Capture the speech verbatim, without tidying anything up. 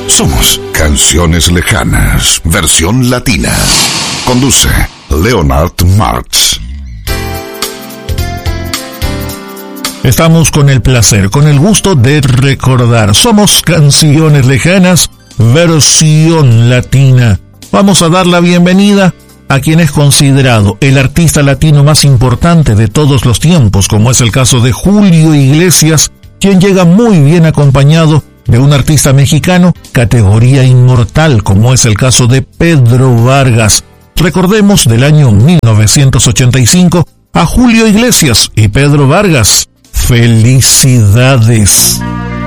Somos Canciones Lejanas, versión latina. Conduce Leonard Marx. Estamos con el placer, con el gusto de recordar. Somos Canciones Lejanas, versión latina. Vamos a dar la bienvenida a quien es considerado el artista latino más importante de todos los tiempos, como es el caso de Julio Iglesias, quien llega muy bien acompañado de un artista mexicano, categoría inmortal, como es el caso de Pedro Vargas. Recordemos del año mil novecientos ochenta y cinco a Julio Iglesias y Pedro Vargas. ¡Felicidades!